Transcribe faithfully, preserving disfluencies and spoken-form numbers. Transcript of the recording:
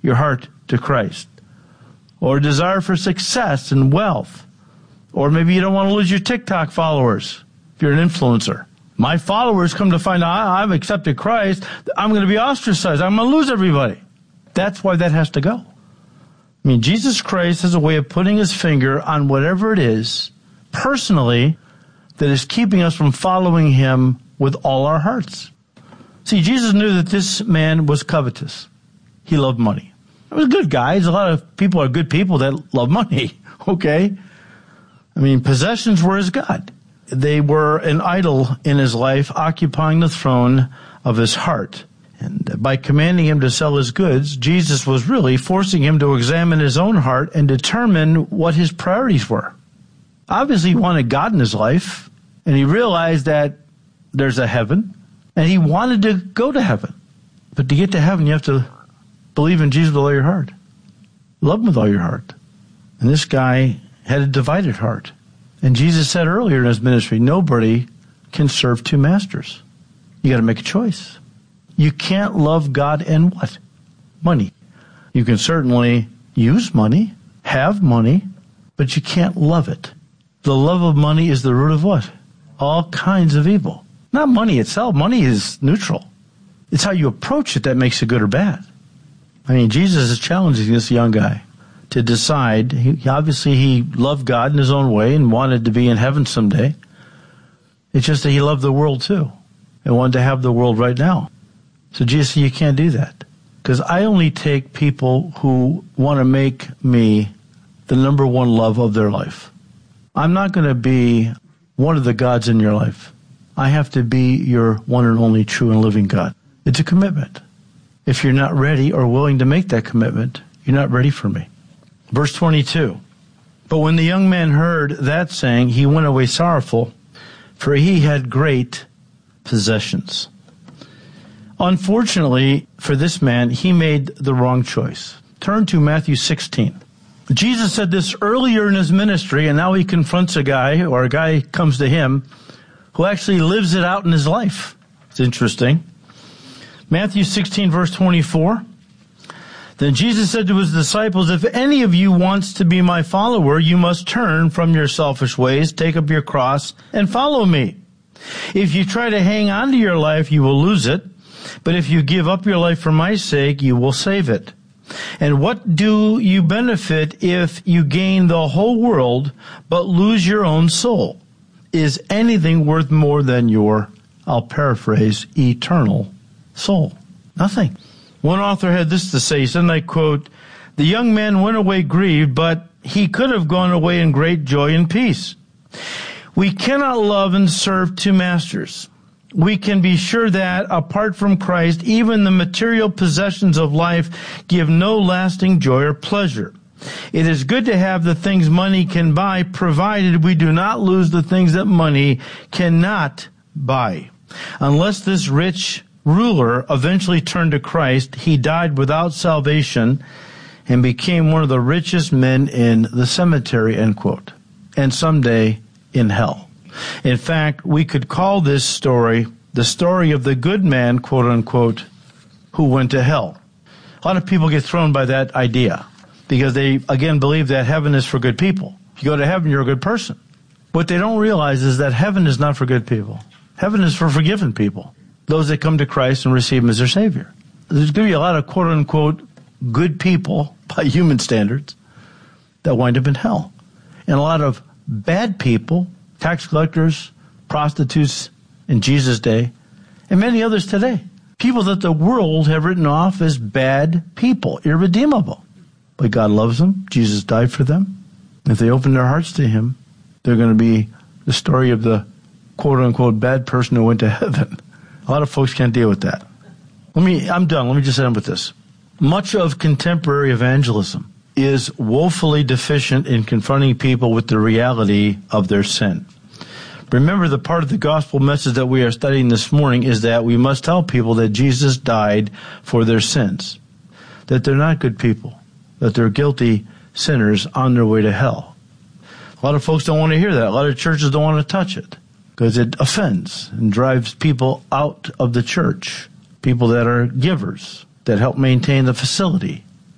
your heart to Christ. Or a desire for success and wealth. Or maybe you don't want to lose your TikTok followers if you're an influencer. My followers come to find out I've accepted Christ, I'm going to be ostracized. I'm going to lose everybody. That's why that has to go. I mean, Jesus Christ has a way of putting his finger on whatever it is, personally, that is keeping us from following him with all our hearts. See, Jesus knew that this man was covetous. He loved money. He was a good guy. There's a lot of people are good people that love money, okay? I mean, possessions were his God. They were an idol in his life, occupying the throne of his heart. And by commanding him to sell his goods, Jesus was really forcing him to examine his own heart and determine what his priorities were. Obviously, he wanted God in his life, and he realized that there's a heaven, and he wanted to go to heaven. But to get to heaven, you have to believe in Jesus with all your heart. Love him with all your heart. And this guy had a divided heart. And Jesus said earlier in his ministry, nobody can serve two masters. You got to make a choice. You can't love God and what? Money. You can certainly use money, have money, but you can't love it. The love of money is the root of what? All kinds of evil. Not money itself. Money is neutral. It's how you approach it that makes it good or bad. I mean, Jesus is challenging this young guy to decide. He, obviously, he loved God in his own way and wanted to be in heaven someday. It's just that he loved the world too and wanted to have the world right now. So Jesus said, you can't do that. Because I only take people who want to make me the number one love of their life. I'm not going to be one of the gods in your life. I have to be your one and only true and living God. It's a commitment. If you're not ready or willing to make that commitment, you're not ready for me. Verse twenty-two, but when the young man heard that saying, he went away sorrowful, for he had great possessions. Unfortunately for this man, he made the wrong choice. Turn to Matthew sixteen. Jesus said this earlier in his ministry, and now he confronts a guy, or a guy comes to him, who actually lives it out in his life. It's interesting. Matthew sixteen, verse twenty-four. Then Jesus said to his disciples, if any of you wants to be my follower, you must turn from your selfish ways, take up your cross, and follow me. If you try to hang on to your life, you will lose it. But if you give up your life for my sake, you will save it. And what do you benefit if you gain the whole world, but lose your own soul? Is anything worth more than your, I'll paraphrase, eternal soul? Nothing. One author had this to say, he said, and I quote, the young man went away grieved, but he could have gone away in great joy and peace. We cannot love and serve two masters. We can be sure that, apart from Christ, even the material possessions of life give no lasting joy or pleasure. It is good to have the things money can buy, provided we do not lose the things that money cannot buy. Unless this rich ruler eventually turned to Christ, he died without salvation and became one of the richest men in the cemetery, end quote, and someday in hell. In fact, we could call this story the story of the good man, quote unquote, who went to hell. A lot of people get thrown by that idea because they, again, believe that heaven is for good people. If you go to heaven, you're a good person. What they don't realize is that heaven is not for good people. Heaven is for forgiven people, those that come to Christ and receive him as their Savior. There's going to be a lot of quote unquote good people by human standards that wind up in hell. And a lot of bad people, tax collectors, prostitutes in Jesus' day, and many others today. People that the world have written off as bad people, irredeemable. But God loves them. Jesus died for them. If they open their hearts to him, they're going to be the story of the quote-unquote bad person who went to heaven. A lot of folks can't deal with that. Let me, I'm done. Let me just end with this. Much of contemporary evangelism is woefully deficient in confronting people with the reality of their sin. Remember, the part of the gospel message that we are studying this morning is that we must tell people that Jesus died for their sins, that they're not good people, that they're guilty sinners on their way to hell. A lot of folks don't want to hear that. A lot of churches don't want to touch it because it offends and drives people out of the church, people that are givers, that help maintain the facility.